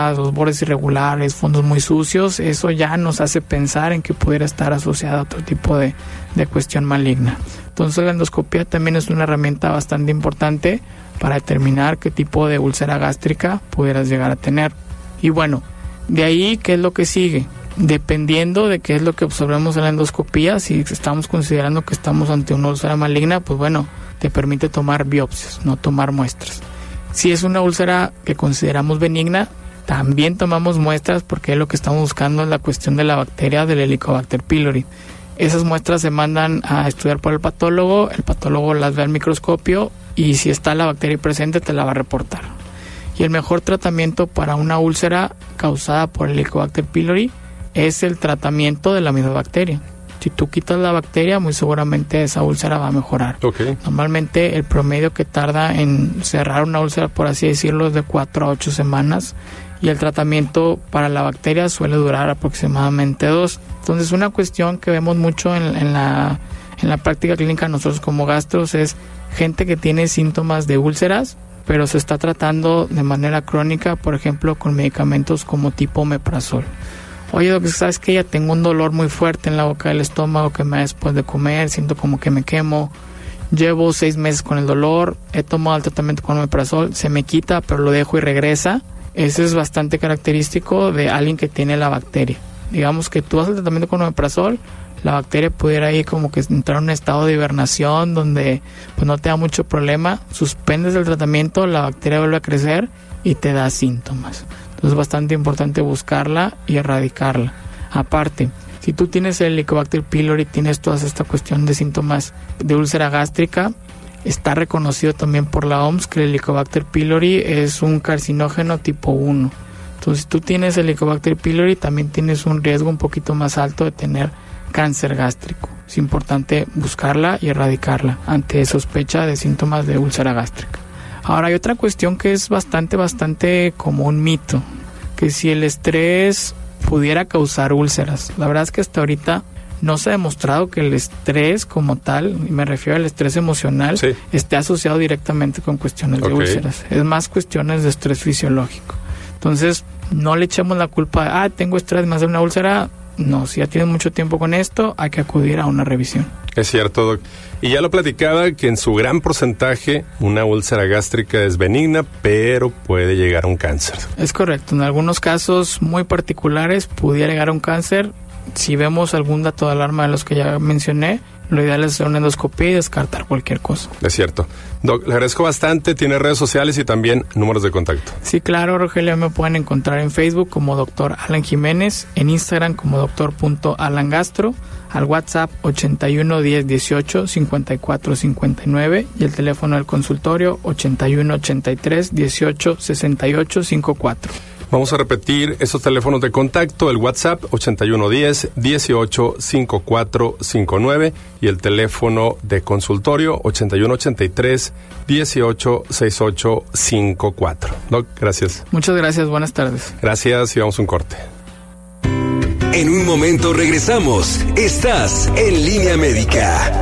los bordes irregulares, fondos muy sucios, eso ya nos hace pensar en que pudiera estar asociada a otro tipo de cuestión maligna. Entonces la endoscopía también es una herramienta bastante importante para determinar qué tipo de úlcera gástrica pudieras llegar a tener. Y bueno, de ahí, ¿qué es lo que sigue? Dependiendo de qué es lo que observemos en la endoscopía, si estamos considerando que estamos ante una úlcera maligna, pues bueno, te permite tomar biopsias, no tomar muestras. Si es una úlcera que consideramos benigna, también tomamos muestras porque lo que estamos buscando es la cuestión de la bacteria del Helicobacter pylori. Esas muestras se mandan a estudiar por el patólogo las ve al microscopio y si está la bacteria presente te la va a reportar. Y el mejor tratamiento para una úlcera causada por el Helicobacter pylori es el tratamiento de la misma bacteria. Si tú quitas la bacteria, muy seguramente esa úlcera va a mejorar. Okay. Normalmente el promedio que tarda en cerrar una úlcera, por así decirlo, es de 4 a 8 semanas y el tratamiento para la bacteria suele durar aproximadamente 2. Entonces una cuestión que vemos mucho en la práctica clínica nosotros como gastros es gente que tiene síntomas de úlceras, pero se está tratando de manera crónica, por ejemplo, con medicamentos como tipo omeprazol. Oye, doctor, ¿sabes qué? Ya tengo un dolor muy fuerte en la boca del estómago que me da después de comer, siento como que me quemo, llevo 6 meses con el dolor, he tomado el tratamiento con omeprazol, se me quita, pero lo dejo y regresa. Ese es bastante característico de alguien que tiene la bacteria. Digamos que tú haces el tratamiento con omeprazol, la bacteria pudiera ahí como que entrar en un estado de hibernación donde pues no te da mucho problema, suspendes el tratamiento, la bacteria vuelve a crecer y te da síntomas. Entonces es bastante importante buscarla y erradicarla. Aparte, si tú tienes el Helicobacter pylori, tienes toda esta cuestión de síntomas de úlcera gástrica, está reconocido también por la OMS que el Helicobacter pylori es un carcinógeno tipo 1. Entonces si tú tienes el Helicobacter pylori, también tienes un riesgo un poquito más alto de tener cáncer gástrico. Es importante buscarla y erradicarla ante sospecha de síntomas de úlcera gástrica. Ahora hay otra cuestión que es bastante como un mito, que si el estrés pudiera causar úlceras. La verdad es que hasta ahorita no se ha demostrado que el estrés como tal, y me refiero al estrés emocional, sí, esté asociado directamente con cuestiones de úlceras. Es más cuestiones de estrés fisiológico. Entonces, no le echemos la culpa, tengo estrés, me hace una úlcera. No, si ya tienes mucho tiempo con esto, hay que acudir a una revisión. Es cierto, Doc. Y ya lo platicaba que en su gran porcentaje una úlcera gástrica es benigna, pero puede llegar a un cáncer. Es correcto. En algunos casos muy particulares pudiera llegar a un cáncer. Si vemos algún dato de alarma de los que ya mencioné, lo ideal es hacer una endoscopia y descartar cualquier cosa. Es cierto. Doc, le agradezco bastante. Tiene redes sociales y también números de contacto. Sí, claro, Rogelio. Me pueden encontrar en Facebook como Dr. Alan Jiménez, en Instagram como Dr.AlanGastro, al WhatsApp 81 10 18 54 59 y el teléfono del consultorio 81 83 18 68 54. Vamos a repetir esos teléfonos de contacto, el WhatsApp 8110 18 54 59 y el teléfono de consultorio 8183 18 68 54. Doc, gracias. Muchas gracias, buenas tardes. Gracias y vamos a un corte. En un momento regresamos. Estás en Línea Médica.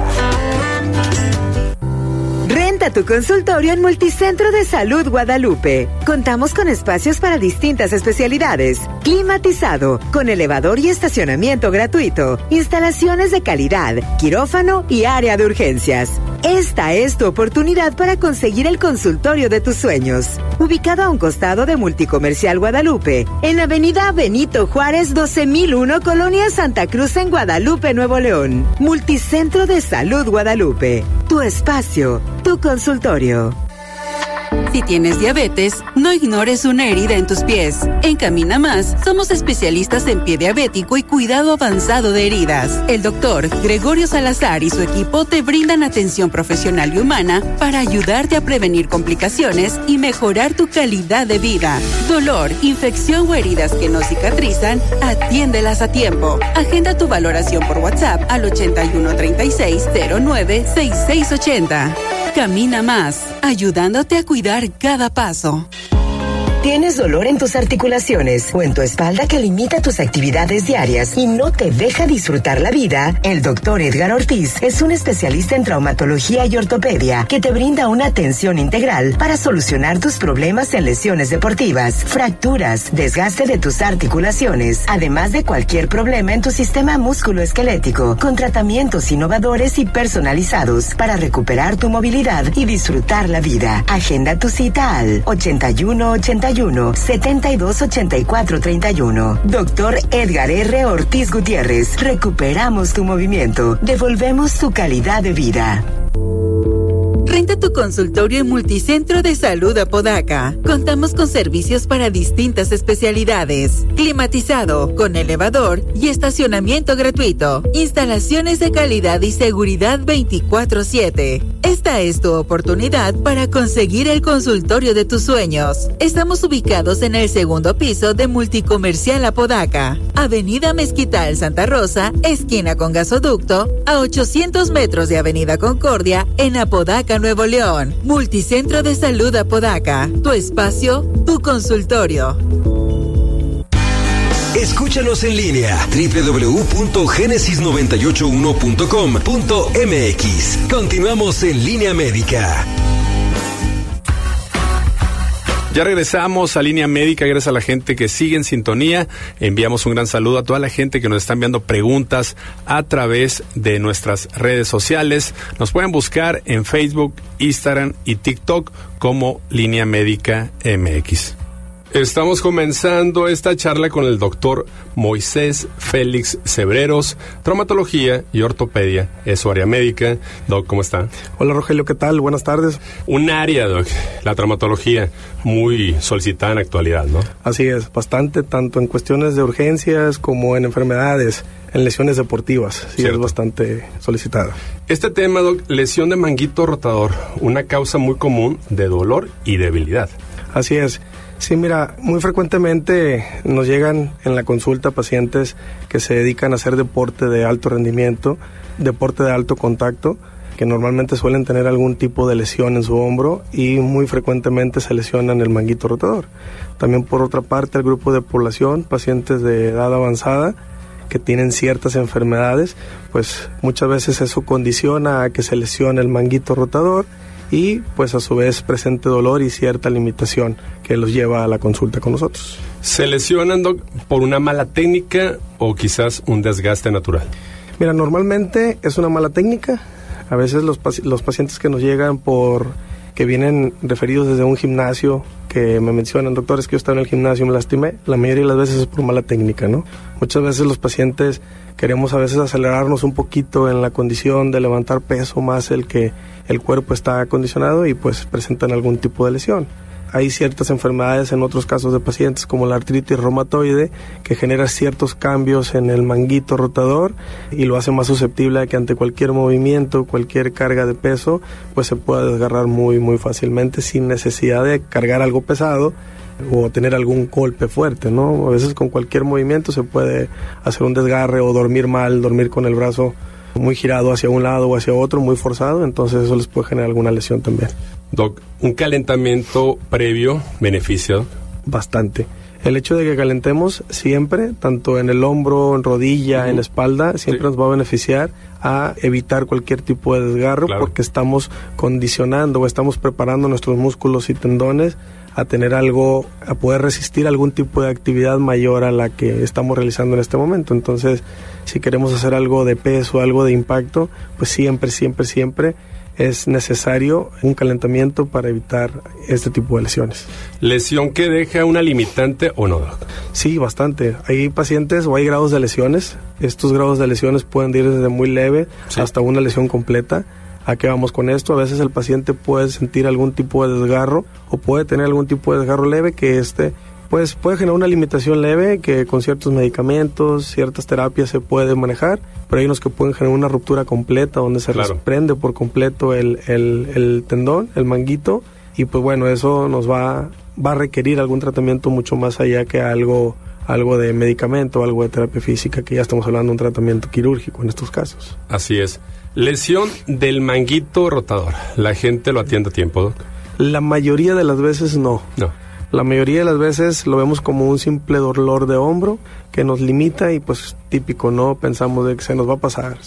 Renta tu consultorio en Multicentro de Salud Guadalupe. Contamos con espacios para distintas especialidades, climatizado, con elevador y estacionamiento gratuito, instalaciones de calidad, quirófano y área de urgencias. Esta es tu oportunidad para conseguir el consultorio de tus sueños. Ubicado a un costado de Multicomercial Guadalupe, en Avenida Benito Juárez 12001, Colonia Santa Cruz en Guadalupe, Nuevo León. Multicentro de Salud Guadalupe. Tu espacio, tu consultorio. Si tienes diabetes, no ignores una herida en tus pies. En Camina Más, somos especialistas en pie diabético y cuidado avanzado de heridas. El doctor Gregorio Salazar y su equipo te brindan atención profesional y humana para ayudarte a prevenir complicaciones y mejorar tu calidad de vida. Dolor, infección o heridas que no cicatrizan, atiéndelas a tiempo. Agenda tu valoración por WhatsApp al 8136096680. Camina Más, ayudándote a cuidar cada paso. ¿Tienes dolor en tus articulaciones o en tu espalda que limita tus actividades diarias y no te deja disfrutar la vida? El doctor Edgar Ortiz es un especialista en traumatología y ortopedia que te brinda una atención integral para solucionar tus problemas en lesiones deportivas, fracturas, desgaste de tus articulaciones, además de cualquier problema en tu sistema músculo-esquelético, con tratamientos innovadores y personalizados para recuperar tu movilidad y disfrutar la vida. Agenda tu cita al 8181-728431. Doctor Edgar R. Ortiz Gutiérrez. Recuperamos tu movimiento. Devolvemos tu calidad de vida. Renta tu consultorio en Multicentro de Salud Apodaca. Contamos con servicios para distintas especialidades. Climatizado, con elevador y estacionamiento gratuito. Instalaciones de calidad y seguridad 24/7. Esta es tu oportunidad para conseguir el consultorio de tus sueños. Estamos ubicados en el segundo piso de Multicomercial Apodaca. Avenida Mezquital Santa Rosa, esquina con Gasoducto, a 800 metros de Avenida Concordia, en Apodaca, Nuevo León. Multicentro de Salud Apodaca. Tu espacio, tu consultorio. Escúchanos en línea www.genesis981.com.mx. Continuamos en Línea Médica. Ya regresamos a Línea Médica, gracias a la gente que sigue en sintonía. Enviamos un gran saludo a toda la gente que nos está enviando preguntas a través de nuestras redes sociales. Nos pueden buscar en Facebook, Instagram y TikTok como Línea Médica MX. Estamos comenzando esta charla con el doctor Moisés Félix Cebreros, traumatología y ortopedia, es su área médica. Doc, ¿cómo está? Hola Rogelio, ¿qué tal? Buenas tardes. Un área, Doc, la traumatología, muy solicitada en actualidad, ¿no? Así es, bastante, tanto en cuestiones de urgencias como en enfermedades, en lesiones deportivas, sí. Cierto. Es bastante solicitada. Este tema, Doc, lesión de manguito rotador, una causa muy común de dolor y debilidad. Así es. Sí, mira, muy frecuentemente nos llegan en la consulta pacientes que se dedican a hacer deporte de alto rendimiento, deporte de alto contacto, que normalmente suelen tener algún tipo de lesión en su hombro y muy frecuentemente se lesionan el manguito rotador. También por otra parte el grupo de población, pacientes de edad avanzada, que tienen ciertas enfermedades, pues muchas veces eso condiciona a que se lesione el manguito rotador y pues a su vez presente dolor y cierta limitación que los lleva a la consulta con nosotros. ¿Se lesionan, Doc, por una mala técnica o quizás un desgaste natural? Mira, normalmente es una mala técnica. A veces los pacientes que nos llegan que vienen referidos desde un gimnasio, que me mencionan, doctor, es que yo estaba en el gimnasio y me lastimé, la mayoría de las veces es por mala técnica, ¿no? Muchas veces los pacientes queremos a veces acelerarnos un poquito en la condición de levantar peso más el que el cuerpo está acondicionado y pues presentan algún tipo de lesión. Hay ciertas enfermedades en otros casos de pacientes como la artritis reumatoide que genera ciertos cambios en el manguito rotador y lo hace más susceptible a que ante cualquier movimiento, cualquier carga de peso, pues se pueda desgarrar muy muy fácilmente sin necesidad de cargar algo pesado o tener algún golpe fuerte, ¿no? A veces con cualquier movimiento se puede hacer un desgarre o dormir mal, dormir con el brazo muy girado hacia un lado o hacia otro, muy forzado, entonces eso les puede generar alguna lesión también. Doc, ¿un calentamiento previo beneficia? Bastante. El hecho de que calentemos siempre, tanto en el hombro, en rodilla, en la espalda, siempre nos va a beneficiar a evitar cualquier tipo de desgarro, claro, porque estamos condicionando o estamos preparando nuestros músculos y tendones a tener algo, a poder resistir algún tipo de actividad mayor a la que estamos realizando en este momento. Entonces, si queremos hacer algo de peso, algo de impacto, pues siempre es necesario un calentamiento para evitar este tipo de lesiones. ¿Lesión que deja una limitante o no, Doc? Sí, bastante. Hay pacientes o hay grados de lesiones. Estos grados de lesiones pueden ir desde muy leve hasta una lesión completa. ¿A qué vamos con esto? A veces el paciente puede sentir algún tipo de desgarro o puede tener algún tipo de desgarro leve que pues puede generar una limitación leve que con ciertos medicamentos, ciertas terapias se puede manejar, pero hay unos que pueden generar una ruptura completa donde se desprende por completo el tendón, el manguito, y pues bueno, eso nos va a requerir algún tratamiento mucho más allá que algo de medicamento, algo de terapia física, que ya estamos hablando de un tratamiento quirúrgico en estos casos. Así es. Lesión del manguito rotador. ¿La gente lo atiende a tiempo, Doc? La mayoría de las veces no. La mayoría de las veces lo vemos como un simple dolor de hombro que nos limita y pues típico, ¿no? Pensamos de que se nos va a pasar.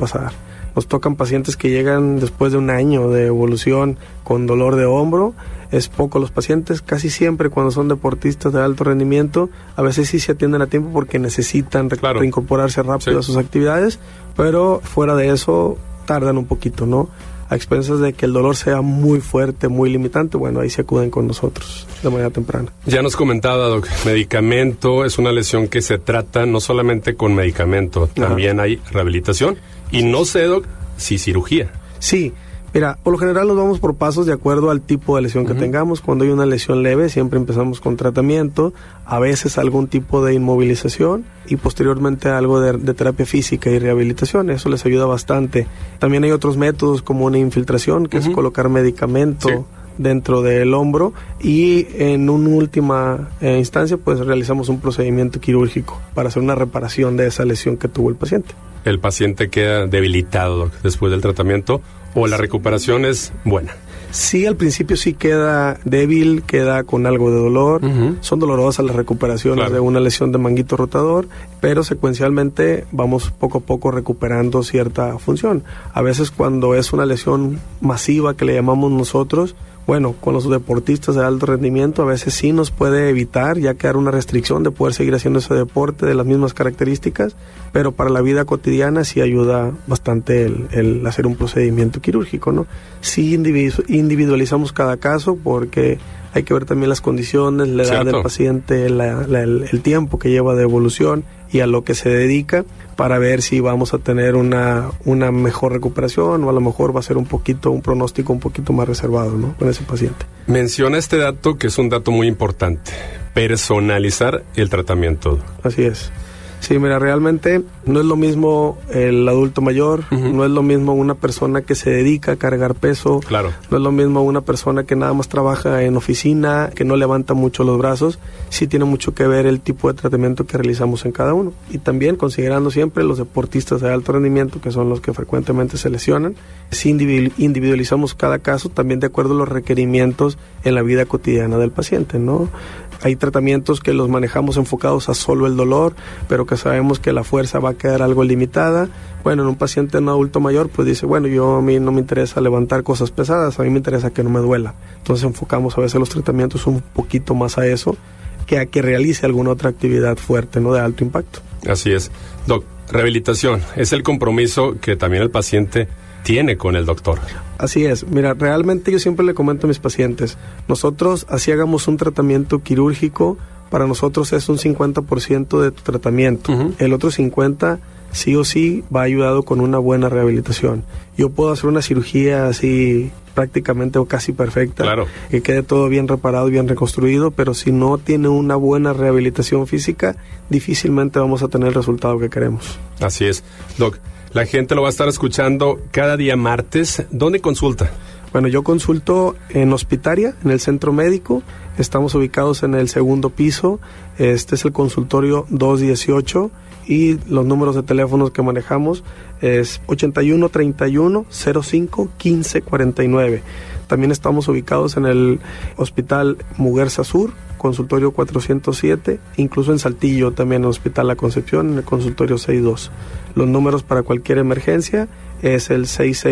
Nos tocan pacientes que llegan después de un año de evolución con dolor de hombro. Es poco los pacientes, casi siempre cuando son deportistas de alto rendimiento, a veces sí se atienden a tiempo porque necesitan reincorporarse rápido a sus actividades, pero fuera de eso tardan un poquito, ¿no? A expensas de que el dolor sea muy fuerte, muy limitante, bueno, ahí se acuden con nosotros de manera temprana. Ya nos comentaba, Doc, medicamento es una lesión que se trata no solamente con medicamento, también hay rehabilitación. Y no sé, Doc, si cirugía. Sí, mira, por lo general nos vamos por pasos de acuerdo al tipo de lesión que tengamos. Cuando hay una lesión leve, siempre empezamos con tratamiento, a veces algún tipo de inmovilización y posteriormente algo de terapia física y rehabilitación. Eso les ayuda bastante. También hay otros métodos como una infiltración, que es colocar medicamento dentro del hombro, y en una última instancia pues realizamos un procedimiento quirúrgico para hacer una reparación de esa lesión que tuvo el paciente. ¿El paciente queda debilitado, Doc, después del tratamiento o la recuperación es buena? Sí, al principio sí queda débil, queda con algo de dolor. Son dolorosas las recuperaciones de una lesión de manguito rotador, pero secuencialmente vamos poco a poco recuperando cierta función. A veces cuando es una lesión masiva que le llamamos nosotros, bueno, con los deportistas de alto rendimiento a veces sí nos puede evitar ya quedar una restricción de poder seguir haciendo ese deporte de las mismas características, pero para la vida cotidiana sí ayuda bastante el hacer un procedimiento quirúrgico, ¿no? Sí individualizamos cada caso porque hay que ver también las condiciones, la edad del paciente, el tiempo que lleva de evolución y a lo que se dedica, para ver si vamos a tener una mejor recuperación o a lo mejor va a ser un pronóstico un poquito más reservado, ¿no?, con ese paciente. Menciona este dato que es un dato muy importante: personalizar el tratamiento. Así es. Sí, mira, realmente no es lo mismo el adulto mayor, no es lo mismo una persona que se dedica a cargar peso, no es lo mismo una persona que nada más trabaja en oficina, que no levanta mucho los brazos. Sí tiene mucho que ver el tipo de tratamiento que realizamos en cada uno. Y también considerando siempre los deportistas de alto rendimiento, que son los que frecuentemente se lesionan, sí individualizamos cada caso también de acuerdo a los requerimientos en la vida cotidiana del paciente, ¿no? Hay tratamientos que los manejamos enfocados a solo el dolor, pero que sabemos que la fuerza va a quedar algo limitada. Bueno, en un paciente, en un adulto mayor, pues dice, bueno, a mí no me interesa levantar cosas pesadas, a mí me interesa que no me duela. Entonces enfocamos a veces los tratamientos un poquito más a eso, que a que realice alguna otra actividad fuerte, ¿no?, de alto impacto. Así es. Doc, rehabilitación es el compromiso que también el paciente tiene con el doctor. Así es. Mira, realmente yo siempre le comento a mis pacientes, nosotros así hagamos un tratamiento quirúrgico, para nosotros es un 50% de tu tratamiento. El otro 50% sí o sí va ayudado con una buena rehabilitación. Yo puedo hacer una cirugía así prácticamente o casi perfecta, que quede todo bien reparado y bien reconstruido, pero si no tiene una buena rehabilitación física, difícilmente vamos a tener el resultado que queremos. Así es. Doc, la gente lo va a estar escuchando cada día martes. ¿Dónde consulta? Bueno, yo consulto en Hospitaria, en el centro médico. Estamos ubicados en el segundo piso. Este es el consultorio 218 y los números de teléfonos que manejamos es 81 31 05 15 49. También estamos ubicados en el Hospital Muguerza Sur, consultorio 407, incluso en Saltillo también, en el Hospital La Concepción, en el consultorio 62. Los números para cualquier emergencia es el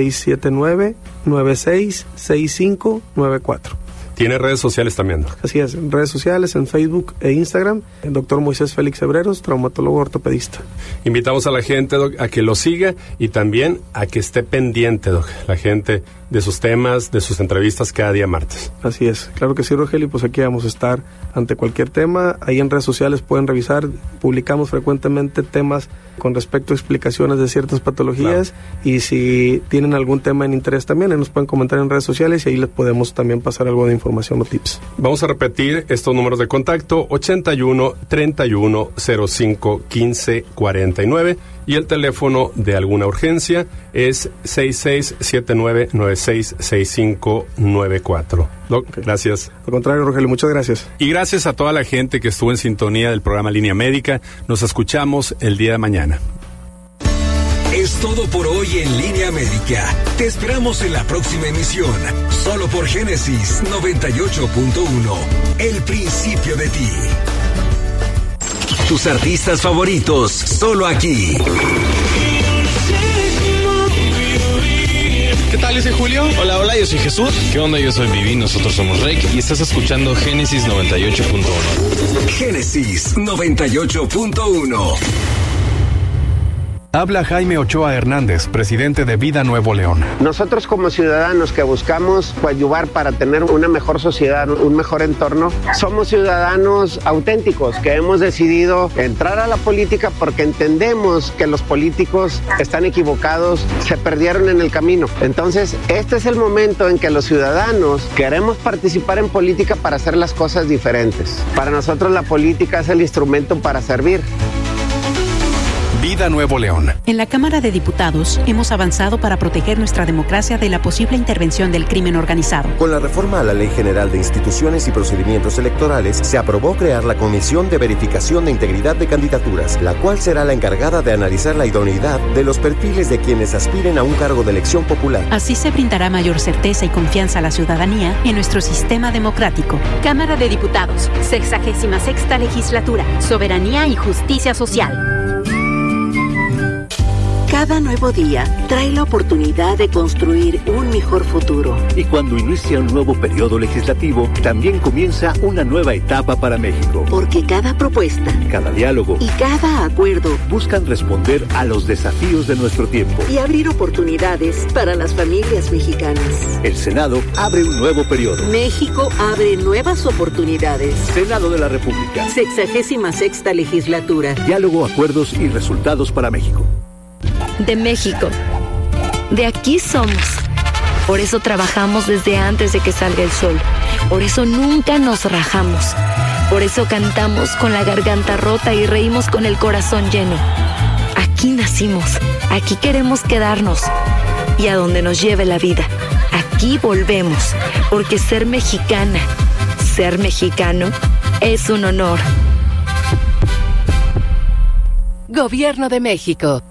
6679-966594. ¿Tiene redes sociales también? Así es, redes sociales en Facebook e Instagram, el doctor Moisés Félix Hebreros, traumatólogo ortopedista. Invitamos a la gente, Doc, a que lo siga y también a que esté pendiente, Doc, la gente de sus temas, de sus entrevistas cada día martes. Así es, claro que sí, Rogelio, pues aquí vamos a estar ante cualquier tema. Ahí en redes sociales pueden revisar, publicamos frecuentemente temas con respecto a explicaciones de ciertas patologías, y si tienen algún tema en interés también, nos pueden comentar en redes sociales y ahí les podemos también pasar algo de información o tips. Vamos a repetir estos números de contacto: 81 31 05 15 49 y el teléfono de alguna urgencia es 6679966594. Doc, gracias. Al contrario, Rogelio, muchas gracias. Y gracias a toda la gente que estuvo en sintonía del programa Línea Médica. Nos escuchamos el día de mañana. Es todo por hoy en Línea Médica. Te esperamos en la próxima emisión, solo por Génesis 98.1. El principio de ti. Tus artistas favoritos, solo aquí. ¿Qué tal? Yo soy Julio. Hola, hola, yo soy Jesús. ¿Qué onda? Yo soy Vivi, nosotros somos Rek y estás escuchando Génesis 98.1. Génesis 98.1. Habla Jaime Ochoa Hernández, presidente de Vida Nuevo León. Nosotros como ciudadanos que buscamos coadyuvar para tener una mejor sociedad, un mejor entorno, somos ciudadanos auténticos que hemos decidido entrar a la política porque entendemos que los políticos están equivocados, se perdieron en el camino. Entonces, este es el momento en que los ciudadanos queremos participar en política para hacer las cosas diferentes. Para nosotros la política es el instrumento para servir. Vida Nuevo León. En la Cámara de Diputados hemos avanzado para proteger nuestra democracia de la posible intervención del crimen organizado. Con la reforma a la Ley General de Instituciones y Procedimientos Electorales, se aprobó crear la Comisión de Verificación de Integridad de Candidaturas, la cual será la encargada de analizar la idoneidad de los perfiles de quienes aspiren a un cargo de elección popular. Así se brindará mayor certeza y confianza a la ciudadanía en nuestro sistema democrático. Cámara de Diputados, 66ª Legislatura, Soberanía y Justicia Social. Cada nuevo día trae la oportunidad de construir un mejor futuro. Y cuando inicia un nuevo periodo legislativo, también comienza una nueva etapa para México. Porque cada propuesta, cada diálogo y cada acuerdo buscan responder a los desafíos de nuestro tiempo y abrir oportunidades para las familias mexicanas. El Senado abre un nuevo periodo. México abre nuevas oportunidades. Senado de la República. 66ª Legislatura. Diálogo, acuerdos y resultados para México. De México. De aquí somos. Por eso trabajamos desde antes de que salga el sol. Por eso nunca nos rajamos. Por eso cantamos con la garganta rota y reímos con el corazón lleno. Aquí nacimos. Aquí queremos quedarnos. Y a donde nos lleve la vida. Aquí volvemos. Porque ser mexicana, ser mexicano, es un honor. Gobierno de México.